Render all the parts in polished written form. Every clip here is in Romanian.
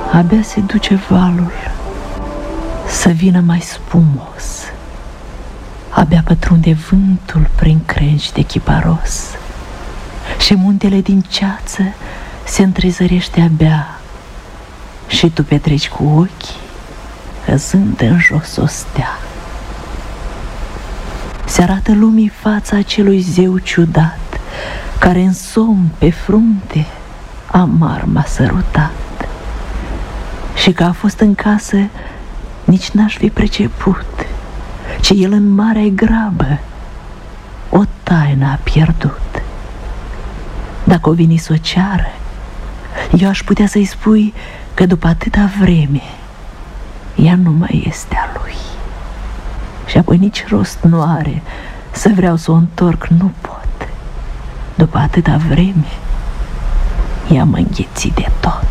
Abia se duce valul să vină mai spumos, abia pătrunde vântul prin crengi de chiparos și muntele din ceață se întrezărește abia și tu petreci cu ochii căzând în jos o stea. Se arată lumii fața acelui zeu ciudat care în somn pe frunte amar m-a sărutat. Și că a fost în casă nici n-aș fi priceput, ci el în marea grabă o taină a pierdut. Dacă o veni s-o ceară, eu aș putea să-i spui că după atâta vreme ea nu mai este a lui. Și apoi nici rost nu are să vreau să o întorc, nu pot. După atâta vreme ea mă îngheți de tot.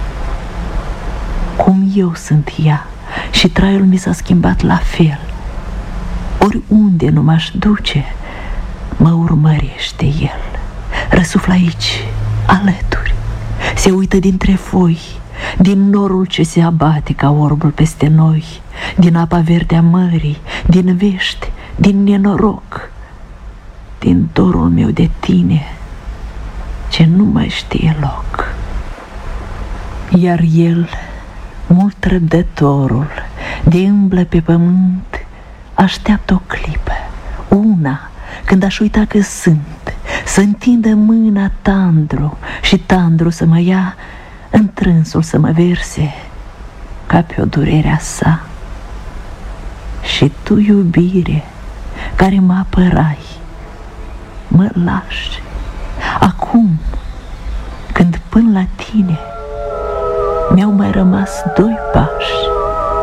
Cum eu sunt ea și traiul mi s-a schimbat la fel. Oriunde nu m-aș duce, mă urmărește el. Răsuflă aici, alături, se uită dintre foi, din norul ce se abate ca orbul peste noi, din apa verde a mării, din vești, din nenoroc, din dorul meu de tine, ce nu mai știe loc. Iar el, mult răbdătorul, de îmblă pe pământ, așteaptă o clipă, una, când aș uita că sunt, să întindă mâna tandru și tandru să mă ia, întrânsul să mă verse ca pe o durerea sa. Și tu, iubire, care mă apărai, mă lași acum, când până la tine mi-au mai rămas 2 pași.